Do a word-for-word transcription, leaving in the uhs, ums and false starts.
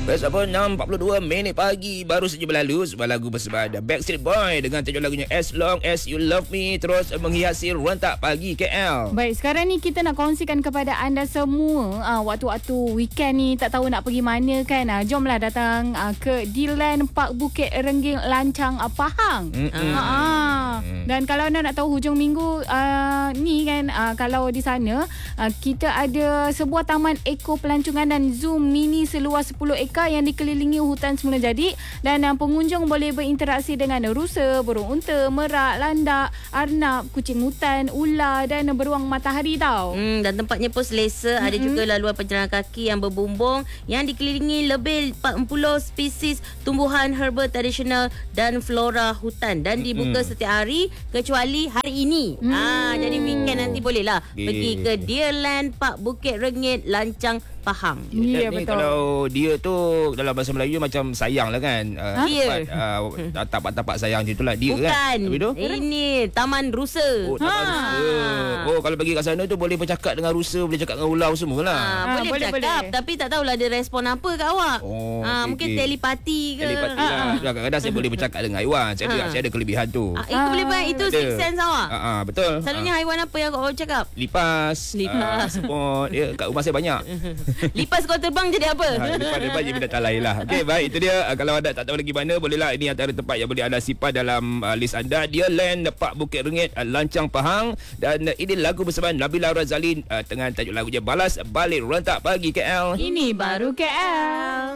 Besok pun enam empat puluh dua minit pagi baru saja berlalu sebuah lagu bersebada Backstreet Boy dengan tajuk lagunya As Long As You Love Me terus menghiasi rentak pagi K L. Baik, sekarang ni kita nak kongsikan kepada anda semua uh, waktu-waktu weekend ni tak tahu nak pergi mana kan. Uh, jomlah datang uh, ke D-Land Park Bukit Rengging Lancang uh, Pahang. Uh, uh, dan kalau anda nak tahu hujung minggu uh, ni kan, uh, kalau di sana uh, kita ada sebuah taman eko pelancongan dan zoo mini seluas sepuluh ekar yang dikelilingi hutan semula jadi dan uh, pengunjung boleh berinteraksi dengan rusa, burung unta, merak, landak, arnab, kucing hutan, ular dan beruang matahari tau. Hmm, dan tempatnya pun selesa. Mm-hmm. Ada juga laluan penjalan kaki yang berbumbung yang dikelilingi lebih empat puluh spesies tumbuhan herbal tradisional dan flora hutan dan mm-hmm. dibuka setiap hari kecuali hari ini. Mm. Ah, jadi weekend nanti bolehlah okay. pergi ke D-Land Park Bukit Rengging Lancang Pahang. Ya, ni betul. Kalau dia tu dalam bahasa Melayu macam sayang lah kan. Uh, Dia. uh, tapak-tapak sayang macam itulah dia Bukan. kan. Tapi tu? Ini Taman Rusa. Oh, taman Ha. rusa. Oh, kalau pergi kat sana tu boleh bercakap dengan rusa, boleh cakap dengan ular semualah. Ha, Ah, boleh, boleh, bercakap boleh. tapi tak tahulah dia respon apa kat awak. Oh, ha, okey, mungkin okey. telepati ke. Telepati lah. Kadang-kadang saya boleh bercakap dengan haiwan. Saya ada, Ah. saya ada kelebihan tu. Ah, itu Ah. boleh buat. Itu Ada. six sense awak. Ah, ah, betul. Selalunya Ah. haiwan apa yang awak cakap? Lipas. Lipas. Ah, semut. Ya, kat rumah saya banyak. Lipas kau terbang jadi apa? Ha, lipas dia banyak binatang lain lah. Okey, baik. Itu dia. Uh, kalau anda tak tahu lagi mana, bolehlah. Ini antara tempat yang boleh anda simpan dalam uh, list anda. D-Land Park Bukit Rengging uh, Lancang Pahang. Dan uh, ini lagu bersama Nabila Razalin uh, dengan tajuk lagunya Balas Balik Rentak Pagi K L. Ini baru K L.